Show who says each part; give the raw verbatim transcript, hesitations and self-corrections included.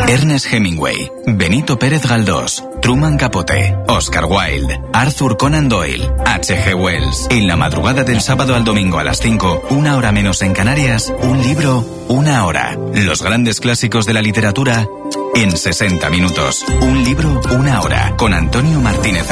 Speaker 1: Ernest Hemingway, Benito Pérez Galdós, Truman Capote, Oscar Wilde, Arthur Conan Doyle, H G Wells. En la madrugada del sábado al domingo a las cinco, una hora menos en Canarias, un libro, una hora. Los grandes clásicos de la literatura en sesenta minutos. Un libro, una hora. Con Antonio Martínez